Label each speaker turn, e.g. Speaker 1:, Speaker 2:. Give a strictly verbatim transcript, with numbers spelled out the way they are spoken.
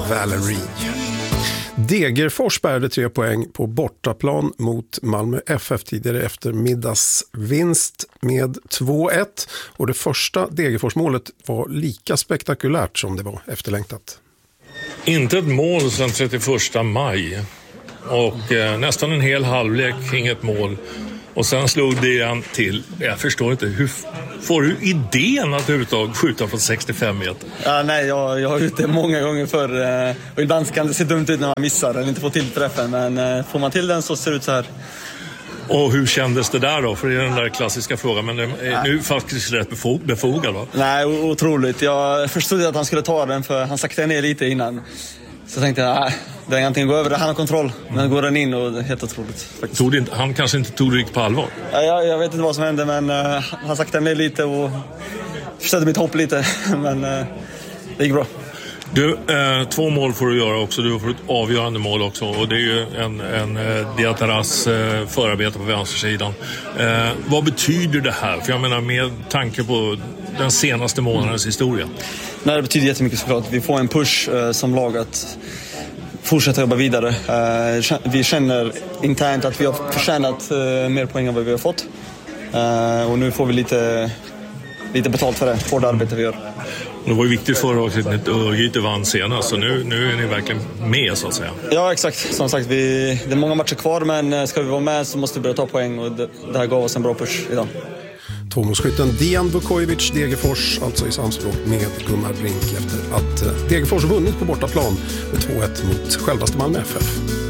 Speaker 1: Valerie. Degerfors bärde tre poäng på bortaplan mot Malmö F F tidigare efter middagsvinst med två ett. Och det första Degerfors-målet var lika spektakulärt som det var efterlängtat.
Speaker 2: Inte ett mål sedan trettioförsta maj. Och eh, nästan en hel halvlek, inget mål. Och sen slog det igen till. Jag förstår inte, hur får du idén att överhuvudtaget skjuta från sextiofem meter?
Speaker 3: Ja, nej, jag, jag har gjort det många gånger förr. Och ibland kan det se dumt ut när man missar eller inte får till träffen. Men får man till den så ser det ut så här.
Speaker 2: Och hur kändes det där då? För det är den där klassiska frågan. Men det är nu faktiskt rätt befogad, va?
Speaker 3: Nej, otroligt. Jag förstod att han skulle ta den för han saktade ner lite innan. Så tänkte jag, nej, det är ingenting att gå över, han har kontroll. Men går den in och det är helt otroligt.
Speaker 2: Tog det inte, han kanske inte tog det riktigt på allvar?
Speaker 3: Ja, jag, jag vet inte vad som hände, men uh, han saktade ner lite och förstörde mitt hopp lite. Men uh, det gick bra.
Speaker 2: Du, eh, två mål får du göra också. Du har fått ett avgörande mål också. Och det är ju en, en eh, Diataras eh, förarbete på vänstersidan. Eh, vad betyder det här? För jag menar med tanke på den senaste månadens historia.
Speaker 3: Nej, det betyder jättemycket såklart. Vi får en push eh, som lag att fortsätta jobba vidare. Eh, vi känner internt att vi har förtjänat eh, mer poäng än vad vi har fått. Eh, och nu får vi lite, lite betalt för det, för det arbete vi gör.
Speaker 2: Det var ju viktigt för oss att Örgryte vann senast, så nu, nu är ni verkligen med så att säga.
Speaker 3: Ja, exakt. Som sagt, vi, det är många matcher kvar, men ska vi vara med så måste vi börja ta poäng och det, det här gav oss en bra push idag.
Speaker 1: Tvåmålsskytten Dejan Vukovic, Degerfors, alltså i samspråk med Gunnar Brink efter att Degerfors vunnit på bortaplan med två ett mot självaste Malmö F F.